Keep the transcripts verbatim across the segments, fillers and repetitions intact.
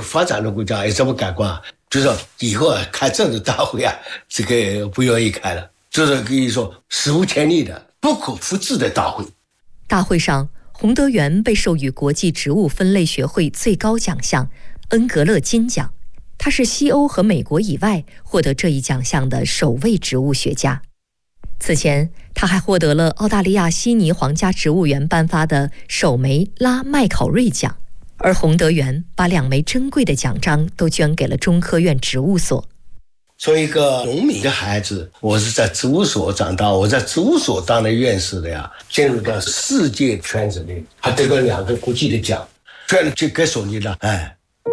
发展的国家有什么改观啊？就是以后啊开政治大会啊，这个不愿意开了，就是可以说史无前例的、不可复制的大会。 大会上，洪德元被授予国际植物分类学会最高奖项恩格勒金奖，他是西欧和美国以外获得这一奖项的首位植物学家。此前，他还获得了澳大利亚悉尼皇家植物园颁发的首枚拉麦考瑞奖，而洪德元把两枚珍贵的奖章都捐给了中科院植物所。 作为一个农民的孩子，我是在植物所长大，我在植物所当了院士的呀，进入到世界圈子里，还得了两个国际的奖，全就给手里了。哎，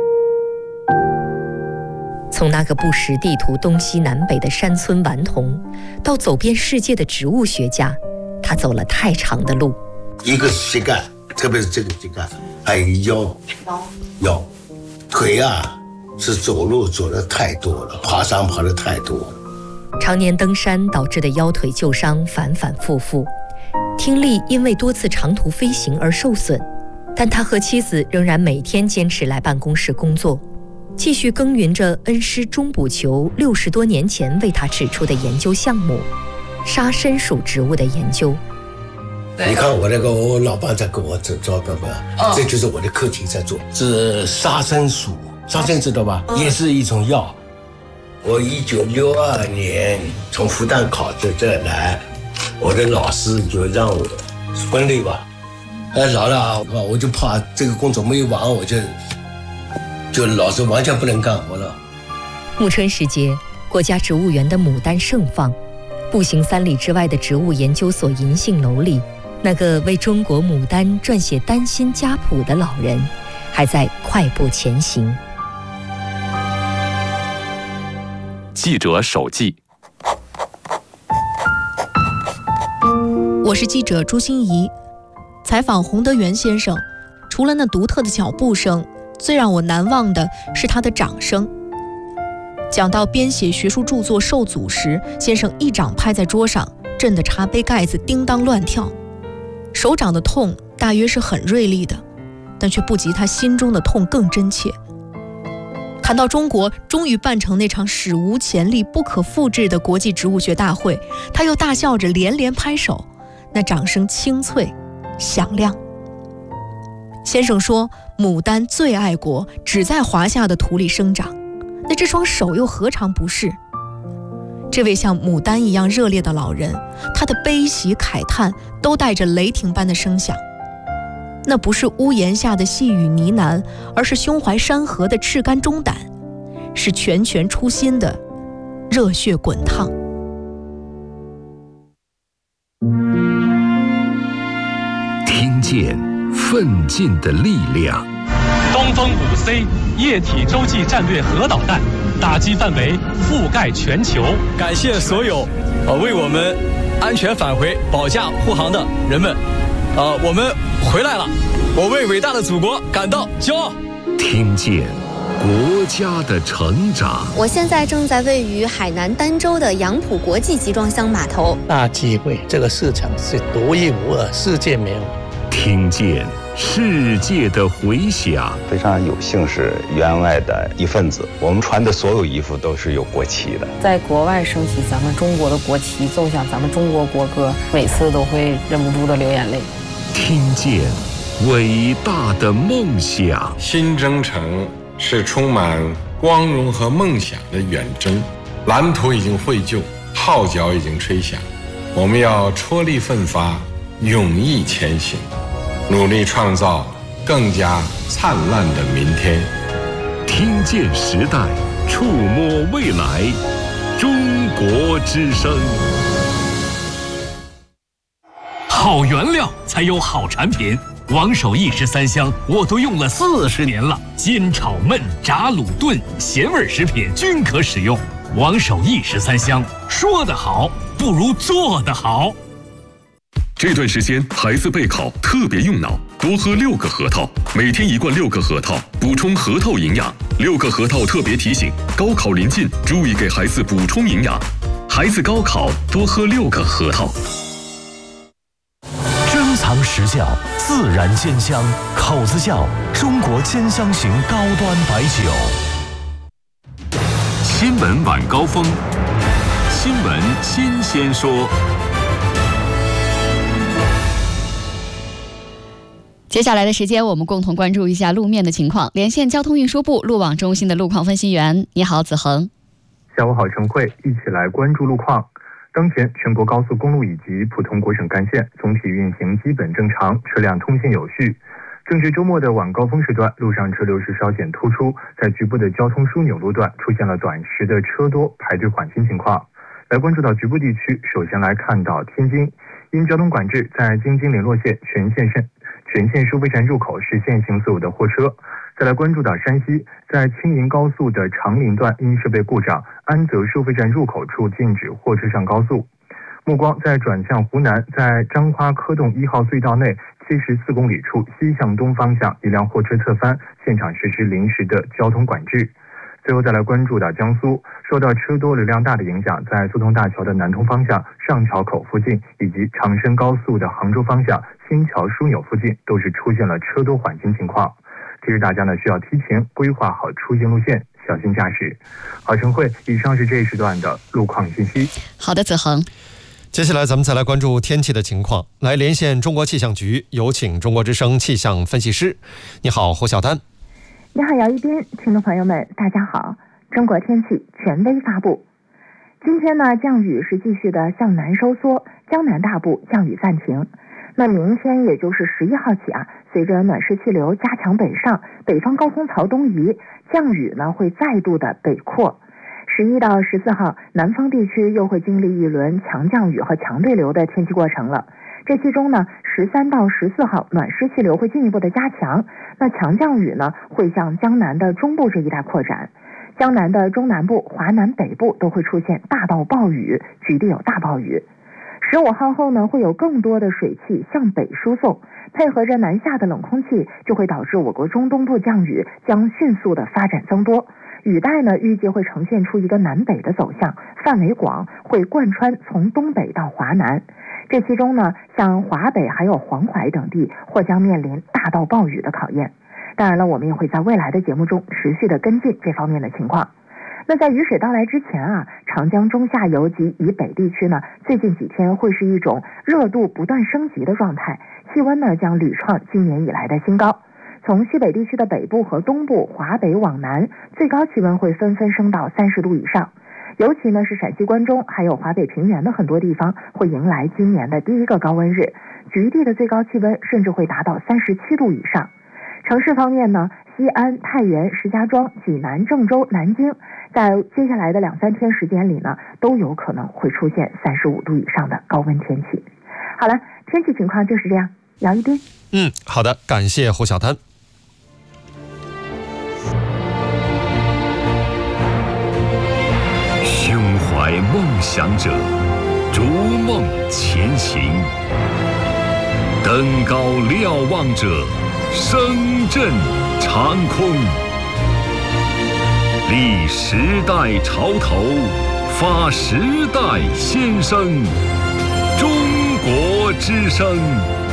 从那个不识地图东西南北的山村顽童，到走遍世界的植物学家，他走了太长的路。 一个是膝盖，特别是这个膝盖，还有腰，腰，腿啊。是走路走的太多了，爬山爬的太多了。 常年登山导致的腰腿旧伤反反复复，听力因为多次长途飞行而受损，但他和妻子仍然每天坚持来办公室工作，继续耕耘着恩师钟补求六十多年前为他指出的研究项目——沙参属植物的研究。 你看我那个，我老伴在跟我做照片吧，哦、这就是我的课题在做，是沙参属。沙参知道吧？也是一种药。我一九六二年从复旦考到这来，我的老师就让我分类吧。哎，老了，我就怕这个工作没有完，我就就老是完全不能干活了。 暮春时节，国家植物园的牡丹盛放，步行三里之外的植物研究所银杏楼里，那个为中国牡丹撰写丹心家谱的老人，还在快步前行。 记者手记。 我是记者朱欣怡，采访洪德元先生，除了那独特的脚步声，最让我难忘的是他的掌声。讲到编写学术著作受阻时，先生一掌拍在桌上，震得茶杯盖子叮当乱跳。手掌的痛大约是很锐利的，但却不及他心中的痛更真切。谈到中国终于办成那场史无前例、不可复制的国际植物学大会，他又大笑着连连拍手，那掌声清脆响亮。先生说，牡丹最爱国，只在华夏的土里生长，那这双手又何尝不是？这位像牡丹一样热烈的老人，他的悲喜慨叹都带着雷霆般的声响。那不是屋檐下的细语呢喃，而是胸怀山河的赤肝忠胆，是拳拳出心的热血滚烫。 听见奋进的力量。 东风五 C 液体洲际战略核导弹打击范围覆盖全球。 感谢所有呃为我们安全返回保驾护航的人们。呃，我们回来了，我为伟大的祖国感到骄傲。 听见国家的成长。 我现在正在位于海南儋州的杨浦国际集装箱码头。 大机会，这个市场是独一无二，世界没有。 听见世界的回响。 非常有幸是员外的一份子，我们穿的所有衣服都是有国旗的。 在国外升起咱们中国的国旗，奏响咱们中国国歌，每次都会忍不住的流眼泪。 听见伟大的梦想。 新征程是充满光荣和梦想的远征，蓝图已经绘就，号角已经吹响，我们要踔厉奋发，勇毅前行，努力创造更加灿烂的明天。 听见时代，触摸未来，中国之声。 好原料才有好产品，王守义十三香我都用了四十年了，煎炒焖炸卤炖咸味食品均可使用。王守义十三香，说得好不如做得好。 这段时间孩子备考特别用脑，多喝六个核桃，每天一罐六个核桃，补充核桃营养。六个核桃特别提醒：高考临近，注意给孩子补充营养。孩子高考多喝六个核桃。 珍藏实效，自然鲜香，口子窖中国兼香型高端白酒。 新闻晚高峰，新闻新鲜说。 接下来的时间，我们共同关注一下路面的情况。连线交通运输部路网中心的路况分析员，你好，子恒。 下午好，陈慧，一起来关注路况。当前全国高速公路以及普通国省干线总体运行基本正常，车辆通行有序。正值周末的晚高峰时段，路上车流是稍显突出，在局部的交通枢纽路段出现了短时的车多排队缓行情况。来关注到局部地区，首先来看到天津，因交通管制，在京津联络线全线线全线收费站入口是限行所有的货车。再来关注到山西，在青银高速的长陵段因设备故障，安泽收费站入口处禁止货车上高速。目光在转向湖南，在张花科洞一号隧道内七十四公里处西向东方向，一辆货车侧翻，现场实施临时的交通管制。最后再来关注到江苏，受到车多流量大的影响，在苏通大桥的南通方向上桥口附近，以及长深高速的杭州方向新桥枢纽附近，都是出现了车多缓行情况。提示大家呢，需要提前规划好出行路线，小心驾驶。好，陈慧，以上是这一时段的路况信息。 好的，子恒。 接下来咱们再来关注天气的情况，来连线中国气象局，有请中国之声气象分析师。你好，胡晓丹。 你好，姚一斌，听众朋友们，大家好。中国天气权威发布，今天呢，降雨是继续的向南收缩，江南大部降雨暂停。那明天也就是十一号起啊，随着暖湿气流加强北上，北方高空槽东移，降雨呢会再度的北扩。十一到十四号，南方地区又会经历一轮强降雨和强对流的天气过程了。这其中呢，十三到十四号暖湿气流会进一步的加强，那强降雨呢会向江南的中部这一带扩展。江南的中南部、华南北部都会出现大到暴雨，局地有大暴雨。十五号后呢，会有更多的水汽向北输送，配合着南下的冷空气，就会导致我国中东部降雨将迅速的发展增多。雨带呢，预计会呈现出一个南北的走向，范围广，会贯穿从东北到华南。这其中呢，像华北还有黄淮等地或将面临大到暴雨的考验。当然了，我们也会在未来的节目中持续的跟进这方面的情况。那在雨水到来之前啊，长江中下游及以北地区呢，最近几天会是一种热度不断升级的状态，气温呢将屡创今年以来的新高。从西北地区的北部和东部、华北往南，最高气温会纷纷升到三十度以上。尤其呢是陕西关中还有华北平原的很多地方会迎来今年的第一个高温日，局地的最高气温甚至会达到三十七度以上。城市方面呢，西安、太原、石家庄、济南、郑州、南京，在接下来的两三天时间里呢，都有可能会出现三十五度以上的高温天气。好了，天气情况就是这样。姚一斌， 嗯，好的，感谢胡晓丹。 胸怀梦想者，逐梦前行；登高瞭望者，声震长空。立时代潮头，发时代先声。中国之声。